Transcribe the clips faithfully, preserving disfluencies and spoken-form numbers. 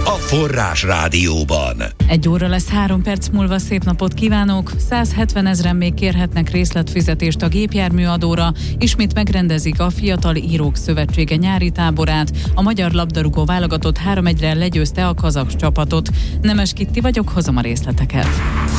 a Forrás Rádióban. Egy óra lesz három perc múlva, szép napot kívánok! százhetven ezren még kérhetnek részletfizetést a gépjárműadóra. Ismét megrendezik a Fiatal Írók Szövetsége nyári táborát. A magyar labdarúgó válogatott három egyre legyőzte a kazakh csapatot. Nemes Kitti vagyok, hozom a részleteket.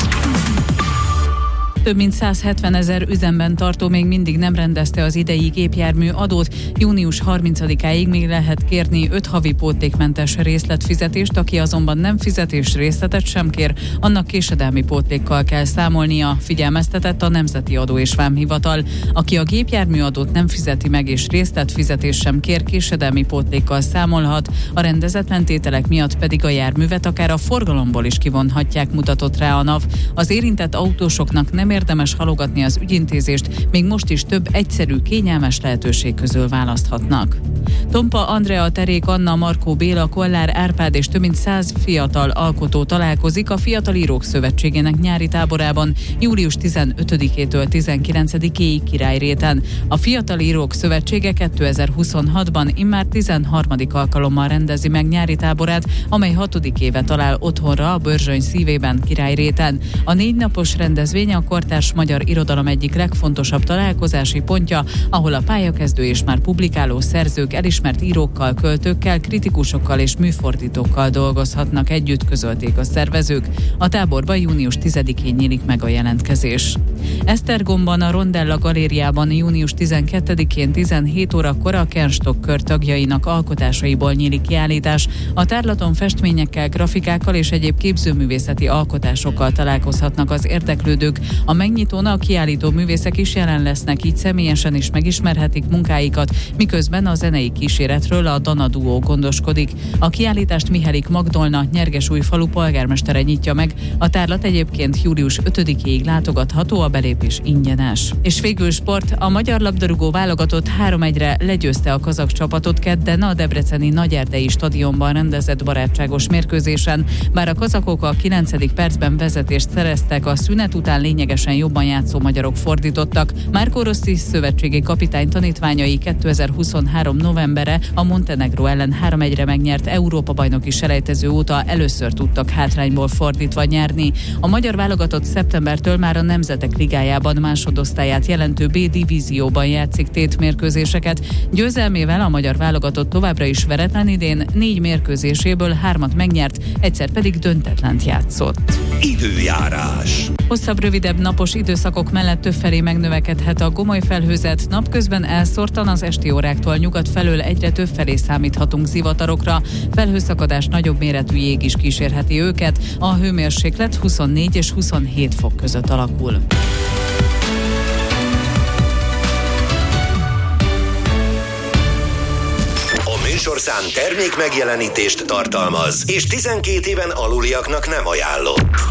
Több mint százhetven ezer üzemben tartó még mindig nem rendezte az idei gépjármű adót. június harmincadikáig még lehet kérni öt havi pótlékmentes részletfizetést, aki azonban nem fizet és részletet sem kér, annak késedelmi pótlékkal kell számolnia, figyelmeztetett a Nemzeti Adó és Vámhivatal. Aki a gépjármű adót nem fizeti meg és részletfizetés sem kér, késedelmi pótlékkal számolhat, a rendezetlen tételek miatt pedig a járművet akár a forgalomból is kivonhatják, mutatott rá a NAV. Az érintett autósoknak nem érdemes halogatni az ügyintézést, még most is több egyszerű, kényelmes lehetőség közül választhatnak. Tompa Andrea, Terék Anna, Markó Béla, Kollár Árpád és több mint száz fiatal alkotó találkozik a Fiatal Írók Szövetségének nyári táborában július tizenötödikétől tizenkilencedikéig Királyréten. A Fiatal Írók Szövetsége kétezer-huszonhatban immár tizenharmadik alkalommal rendezi meg nyári táborát, amely hatodik éve talál otthonra a Börzsöny szívében, Királyréten. A négy napos rendezvény a kortárs magyar irodalom egyik legfontosabb találkozási pontja, ahol a pályakezdő és már publikáló szerzők elismert írókkal, költőkkel, kritikusokkal és műfordítókkal dolgozhatnak együtt, közölték a szervezők. A táborban június tizedikén nyílik meg a jelentkezés. Esztergomban a Rondella galériában június tizenkettedikén tizenhét órakor a Kernstock kör tagjainak alkotásaiból nyílik kiállítás. A tárlaton festményekkel, grafikákkal és egyéb képzőművészeti alkotásokkal találkozhatnak az érdeklődők. A megnyitón a kiállító művészek is jelen lesznek, így személyesen is megismerhetik munkáikat, miközben a zenei kíséretről a Dana Duo gondoskodik. A kiállítást Mihelik Magdolna, Nyergesújfalu polgármestere nyitja meg. A tárlat egyébként július ötödikéig látogatható, a belépés ingyenes. És végül sport, a magyar labdarúgó válogatott három egyre legyőzte a kazakh csapatot kedden a debreceni Nagyerdei stadionban rendezett barátságos mérkőzésen. Bár a kazakok a kilencedik percben vezetést szereztek, a szünet után lényegesen jobban játszó magyarok fordítottak. Marco Rossi szövetségi kapitány tanítványai kétezer-huszonhárom novembere a Montenegró ellen három egyre megnyert Európa-bajnoki selejtező óta először tudtak hátrányból fordítva nyerni. A magyar válogatott szeptembertől már a Nemzetek Ligájában másodosztályát jelentő B divízióban játszik tétmérkőzéseket. Győzelmével a magyar válogatott továbbra is veretlen, idén négy mérkőzéséből hármat megnyert, egyszer pedig döntetlent játszott. Időjárás. Hosszabb, rövidebb napos időszakok mellett többfelé megnövekedhet a gomoly felhőzet, napközben elszórtan az esti óráktól nyugat felől egyre többfelé számíthatunk zivatarokra, felhőszakadás, nagyobb méretű jég is kísérheti őket, a hőmérséklet huszonnégy és huszonhét fok között alakul. A műsorszám termék megjelenítést tartalmaz, és tizenkét éven aluliaknak nem ajánlott.